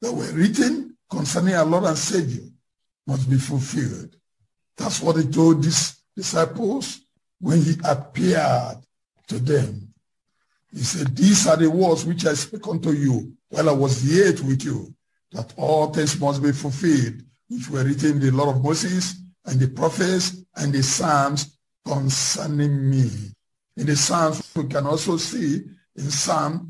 that were written concerning our Lord and Savior must be fulfilled. That's what he told these disciples when he appeared to them. He said, these are the words which I speak unto you while I was yet with you, that all things must be fulfilled, which were written in the law of Moses and the prophets and the Psalms concerning me. In the Psalms, we can also see in Psalm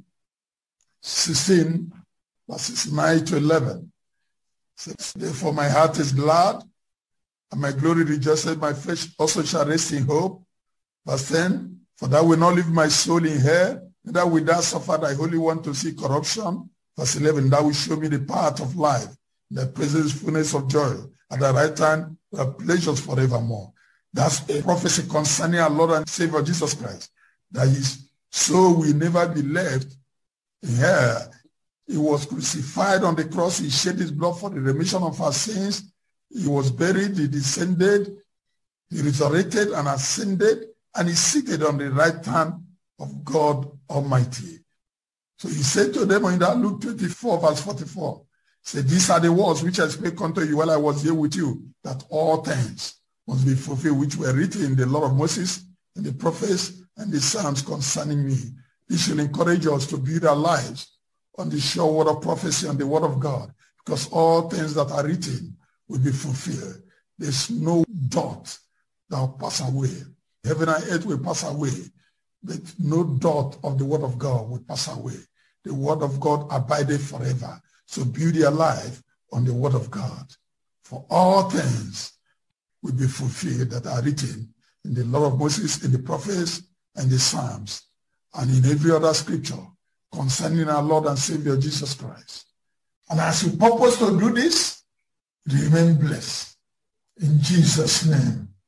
16, verses 9 to 11. Says, therefore my heart is glad, and my glory rejoices, my flesh also shall rest in hope. Verse 10, for thou wilt not leave my soul in hell, neither wilt thou suffer thy Holy One to see corruption. Verse 11, thou wilt show me the path of life, in thy presence fullness of joy, at thy right hand there are pleasures forevermore. That's a prophecy concerning our Lord and Savior Jesus Christ, that his soul will never be left in hell. He was crucified on the cross. He shed his blood for the remission of our sins. He was buried. He descended. He resurrected and ascended, and he's seated on the right hand of God Almighty. So he said to them in that Luke 24, verse 44, said, these are the words which I spake unto you while I was here with you, that all things must be fulfilled, which were written in the law of Moses and the prophets and the Psalms concerning me. This should encourage us to build our lives on the sure word of prophecy and the word of God, because all things that are written will be fulfilled. There's no dot that will pass away. Heaven and earth will pass away, but no dot of the word of God will pass away. The word of God abideth forever. So build your life on the word of God. For all things will be fulfilled that are written in the law of Moses, in the prophets, and the Psalms, and in every other scripture concerning our Lord and Savior Jesus Christ. And as you purpose to do this, remain blessed. In Jesus' name.